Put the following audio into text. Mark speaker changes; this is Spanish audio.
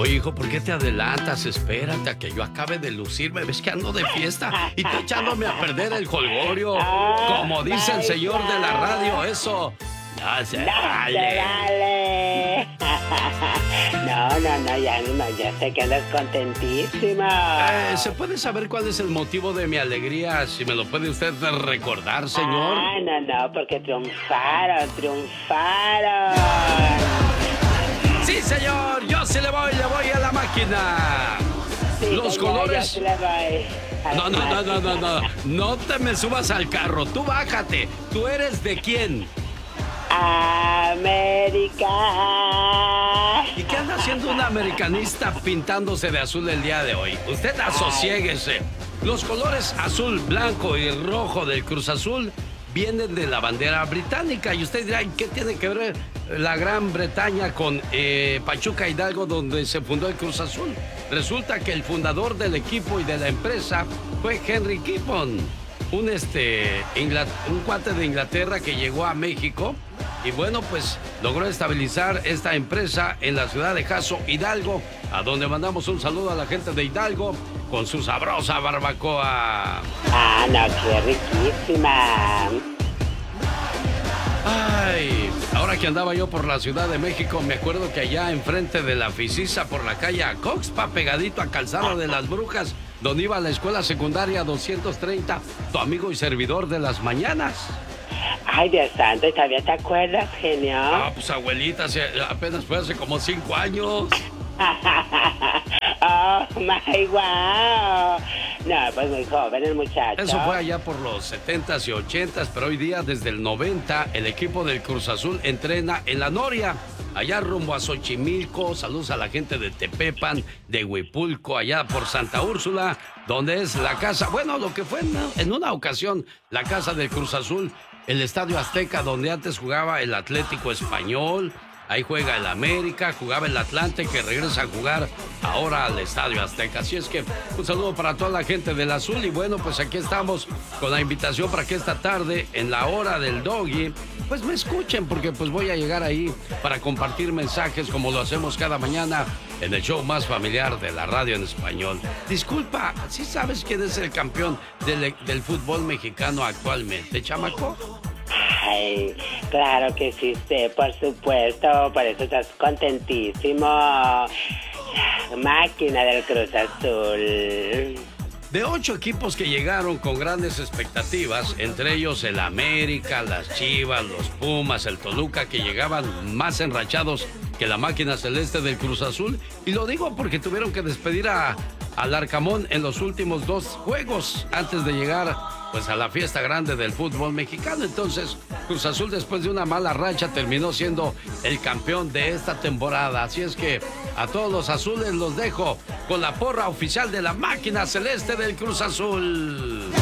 Speaker 1: Oye, hijo, ¿por qué te adelantas? Espérate a que yo acabe de lucirme. ¿Ves que ando de fiesta? Y tú echándome a perder el jolgorio. Como dice el señor de la radio, eso. No se vale.
Speaker 2: No, ya sé que andas contentísima.
Speaker 1: ¿Se puede saber cuál es el motivo de mi alegría? Si me lo puede usted recordar, señor.
Speaker 2: No, porque triunfaron.
Speaker 1: Sí, señor, yo sí le voy a la máquina.
Speaker 2: Sí,
Speaker 1: Los
Speaker 2: señor,
Speaker 1: colores.
Speaker 2: yo sí le voy a la máquina.
Speaker 1: No te me subas al carro, tú bájate. ¿Tú eres de quién?
Speaker 2: América.
Speaker 1: ¿Y qué anda haciendo un americanista pintándose de azul el día de hoy? Usted asosiéguese. Los colores azul, blanco y rojo del Cruz Azul vienen de la bandera británica. Y usted dirá, ¿qué tiene que ver la Gran Bretaña con Pachuca Hidalgo, donde se fundó el Cruz Azul? Resulta que el fundador del equipo y de la empresa fue Henry Gibbon, un cuate de Inglaterra que llegó a México y bueno, pues logró estabilizar esta empresa en la ciudad de Jasso, Hidalgo, a donde mandamos un saludo a la gente de Hidalgo con su sabrosa barbacoa.
Speaker 2: No, qué riquísima.
Speaker 1: Ay, ahora que andaba yo por la Ciudad de México, me acuerdo que allá enfrente de la Fisisa, por la calle Acoxpa, pegadito a Calzada de las Brujas, donde iba a la escuela secundaria 230, tu amigo y servidor de las mañanas.
Speaker 2: Ay, Dios santo, ¿y todavía te acuerdas, genio?
Speaker 1: Pues abuelita, apenas fue hace como 5 años.
Speaker 2: Oh, my wow. No, pues muy joven el muchacho.
Speaker 1: Eso fue allá por los 70s y 80s, pero hoy día, desde el 90, el equipo del Cruz Azul entrena en La Noria, allá rumbo a Xochimilco. Saludos a la gente de Tepepan, de Huipulco, allá por Santa Úrsula, donde es la casa, bueno, lo que fue en una ocasión la casa del Cruz Azul, el Estadio Azteca, donde antes jugaba el Atlético Español. Ahí juega el América, jugaba el Atlante, que regresa a jugar ahora al Estadio Azteca. Así es que un saludo para toda la gente del Azul. Y bueno, pues aquí estamos con la invitación para que esta tarde, en la hora del Doggy, pues me escuchen, porque pues voy a llegar ahí para compartir mensajes como lo hacemos cada mañana en el show más familiar de la radio en español. Disculpa, ¿sí sabes quién es el campeón del fútbol mexicano actualmente, chamaco?
Speaker 2: Ay, claro que sí sé, por supuesto, por eso estás contentísimo. Máquina del Cruz Azul.
Speaker 1: De 8 equipos que llegaron con grandes expectativas, entre ellos el América, las Chivas, los Pumas, el Toluca, que llegaban más enrachados que la máquina celeste del Cruz Azul. Y lo digo porque tuvieron que despedir al Arcamón en los últimos 2 juegos antes de llegar pues a la fiesta grande del fútbol mexicano. Entonces, Cruz Azul, después de una mala racha, terminó siendo el campeón de esta temporada. Así es que a todos los azules los dejo con la porra oficial de la máquina celeste del Cruz Azul.